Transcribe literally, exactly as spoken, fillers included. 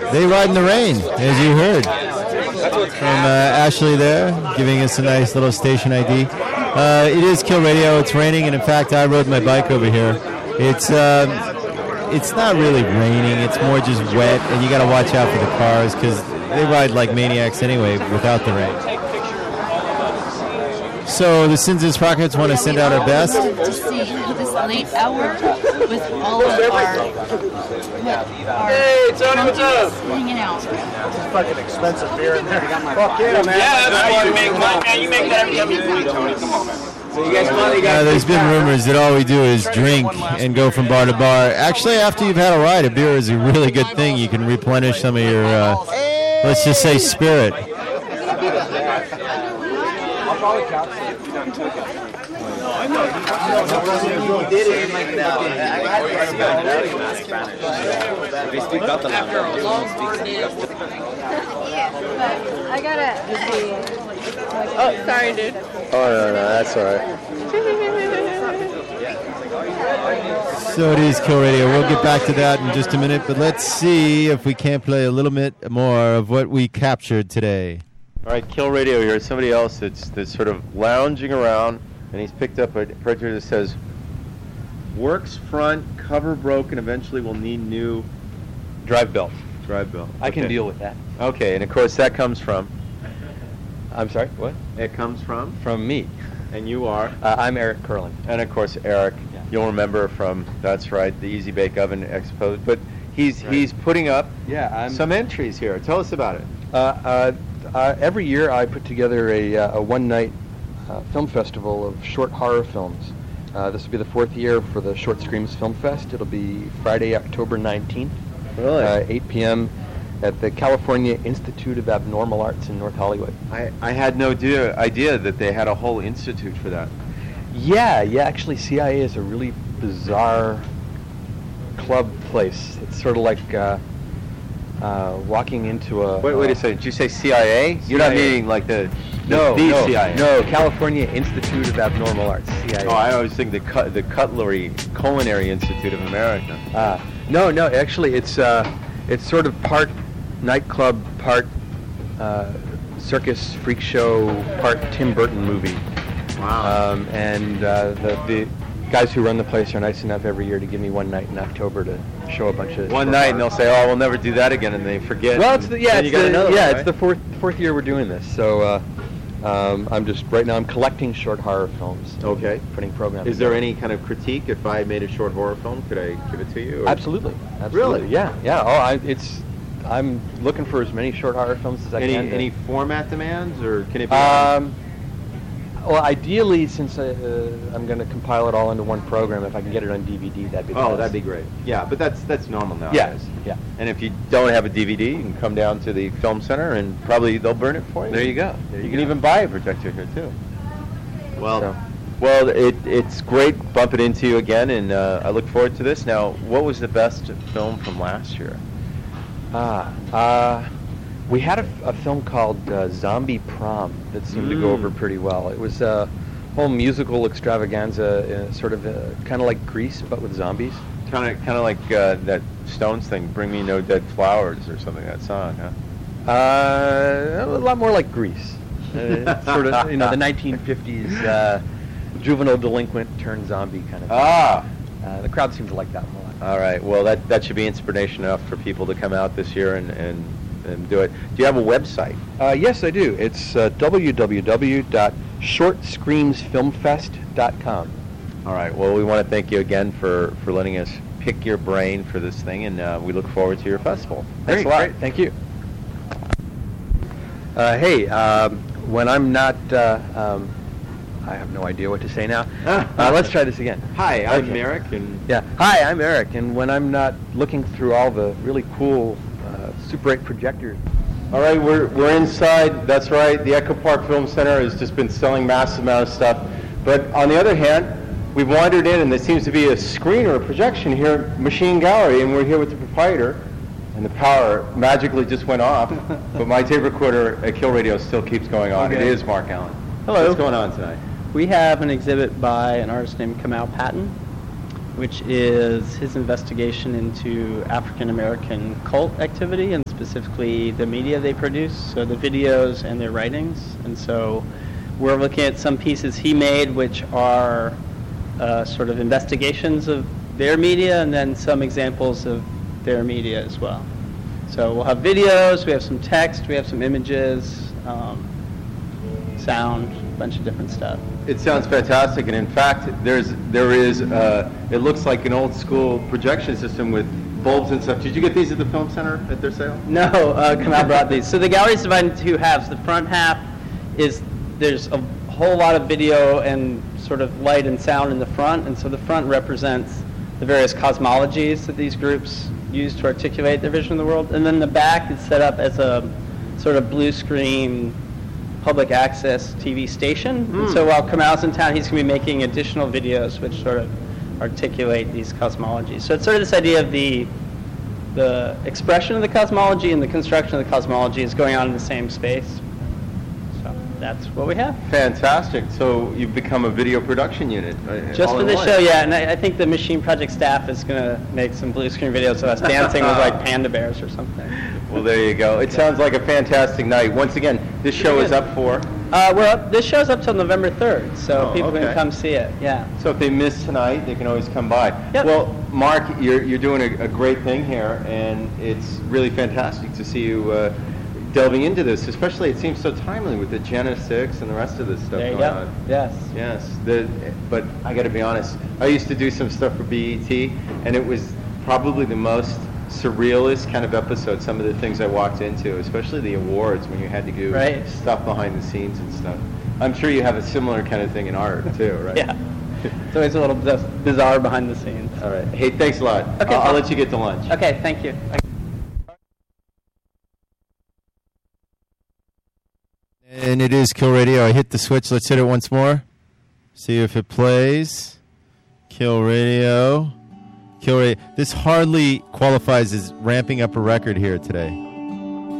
They Ride in the Rain, as you heard. From uh, Ashley there, giving us a nice little station I D. Uh, it is Kill Radio. It's raining, and in fact, I rode my bike over here. It's um, it's not really raining. It's more just wet, and you got to watch out for the cars because they ride like maniacs anyway without the rain. So the Sins and Sprockets want to send out our best. To see this late hour with all of our, our hey, Tony, what's up? Hanging out. It's fucking expensive beer in there. Fuck yeah, man. Yeah, that's why you make money, man. You make that every time you do it, Tony. Come on, man. So you guys want, you guys uh, there's been rumors that all we do is drink and go from bar to bar. Actually, after you've had a ride, a beer is a really good thing. You can replenish some of your, uh, let's just say, spirit. I gotta. Oh, sorry, dude. Oh, no, no, that's all right. So it is Kill Radio. We'll get back to that in just a minute, but let's see if we can't play a little bit more of what we captured today. All right, Kill Radio here. Somebody else that's, that's sort of lounging around, and he's picked up a printer that says, works front, cover broken, eventually will need new drive belt. Drive belt. I Okay. can deal with that. Okay, and of course that comes from? I'm sorry, what? It comes from? From me. And you are? Uh, I'm Eric Curlin. And of course Eric, Yeah. you'll remember from, that's right, the Easy Bake Oven Expo. But he's Right. he's putting up Yeah, I'm. some entries here. Tell us about it. Uh, uh, uh, every year I put together a, uh, a one-night uh, film festival of short horror films. Uh, this will be the fourth year for the Short Screams Film Fest. It'll be Friday, October nineteenth, Really? uh, eight p.m. at the California Institute of Abnormal Arts in North Hollywood. I, I had no idea, idea that they had a whole institute for that. Yeah, yeah. Actually, C I A is a really bizarre club place. It's sort of like uh, uh, walking into a. Wait, wait a second. Did you say C I A? You're not C I A. meaning like the, No, the no, C I A. no. California Institute of Abnormal Arts, C I A. Oh, I always think the cut, the Cutlery Culinary Institute of America. Uh, no, no. Actually, it's uh, it's sort of part nightclub, part uh, circus freak show, part Tim Burton movie. Wow. Um, and uh, the the guys who run the place are nice enough every year to give me one night in October to show a bunch of. One night, and they'll say, "Oh, we'll never do that again," and they forget. Well, it's the, yeah, Then it's you got the, another yeah, one, it's the fourth fourth year we're doing this. So uh, um, I'm just right now I'm collecting short horror films. Okay. Putting programs. Is there any kind of critique if I made a short horror film? Could I give it to you? or- Absolutely. Absolutely. Really? Yeah. Yeah. Oh, I, it's. I'm looking for as many short horror films as I Any can. to- any format demands, or can it be? Um, well, ideally, since I, uh, I'm going to compile it all into one program, if I can get it on D V D, that'd be the oh, best. that'd be great. Yeah, but that's that's normal now. Yeah, yeah. And if you don't have a D V D, you can come down to the film center, and probably they'll burn it for you. There you go. There You you can go. even buy a projector here too. Well, So- well, it it's great bumping into you again, and uh, I look forward to this. Now, what was the best film from last year? Ah, uh, we had a, a film called uh, Zombie Prom that seemed to go Mm. over pretty well. It was a whole musical extravaganza, uh, sort of uh, kind of like Grease, but with zombies. Kind of kind of like uh, that Stones thing, "Bring Me No Dead Flowers" or something. That song, huh? Uh, a lot more like Grease. Uh, sort of, you know, the nineteen fifties uh, juvenile delinquent turned zombie kind of thing. Ah. Uh, the crowd seemed to like that one a lot. All right. Well, that that should be inspiration enough for people to come out this year and and, and do it. Do you have a website? Uh, yes, I do. It's uh, w w w dot short screams film fest dot com. All right. Well, we want to thank you again for, for letting us pick your brain for this thing, and uh, we look forward to your festival. Thanks Great, a lot. great. Thank you. Uh, hey, um, when I'm not, uh, um, I have no idea what to say now. Uh, let's try this again. Hi, I'm Okay. Eric, and Yeah. Hi, I'm Eric, and when I'm not looking through all the really cool uh, Super eight projectors. all right, we're we're inside. That's right. The Echo Park Film Center has just been selling massive amount of stuff, but on the other hand, we've wandered in, and there seems to be a screen or a projection here, Machine Gallery, and we're here with the proprietor. And the power magically just went off, but my tape recorder at Kill Radio still keeps going on. Okay. It is Mark Allen. Hello. What's going on tonight? We have an exhibit by an artist named Kamau Patton. which is his investigation into African American cult activity and specifically the media they produce, so the videos and their writings. And so we're looking at some pieces he made, which are uh, sort of investigations of their media, and then some examples of their media as well. So we'll have videos, we have some text, we have some images, um, sound, a bunch of different stuff. It sounds fantastic, and in fact, there's there is uh, it looks like an old school projection system with bulbs and stuff. Did you get these at the Film Center at their sale? No, uh, Kamal brought these. So the gallery is divided into two halves. The front half is there's a whole lot of video and sort of light and sound in the front, and so the front represents the various cosmologies that these groups use to articulate their vision of the world, and then the back is set up as a sort of blue screen public access T V station. Mm. And so while Kamal's in town, he's going to be making additional videos which sort of articulate these cosmologies. So it's sort of this idea of the the expression of the cosmology and the construction of the cosmology is going on in the same space. So that's what we have. Fantastic. So you've become a video production unit. Just for the show, yeah. And I, I think the Machine Project staff is going to make some blue screen videos of us dancing with like panda bears or something. Well, there you go. It sounds like a fantastic night. Once again, this show is up for? Uh, we're up. This show's up till November third, so oh, people okay. can come see it. Yeah. So if they miss tonight, they can always come by. Yep. Well, Mark, you're you're doing a, a great thing here, and it's really fantastic to see you uh, delving into this. Especially, it seems so timely with the Genesis six and the rest of this stuff there you going go. on. Yes. Yes. The, but I got to be honest. I used to do some stuff for B E T, and it was probably the most surrealist kind of episode, some of the things I walked into, especially the awards when you had to do right. stuff behind the scenes and stuff. I'm sure you have a similar kind of thing in art too, right? Yeah. It's always a little bizarre behind the scenes. All right. Hey, thanks a lot. Okay. I'll, I'll let you get to lunch. Okay, thank you. And it is Kill Radio. I hit the switch. Let's hit it once more. See if it plays. Kill Radio. Kill Radio. This hardly qualifies as ramping up a record here today.